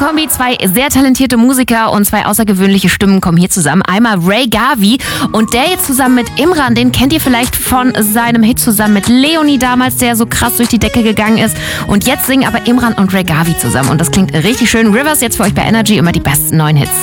Kombi, zwei sehr talentierte Musiker und zwei außergewöhnliche Stimmen kommen hier zusammen. Einmal Ray Gavi und der jetzt zusammen mit Imran, den kennt ihr vielleicht von seinem Hit zusammen mit Leonie damals, der so krass durch die Decke gegangen ist. Und jetzt singen aber Imran und Ray Gavi zusammen und das klingt richtig schön. Rivers jetzt für euch bei Energy, immer die besten neuen Hits.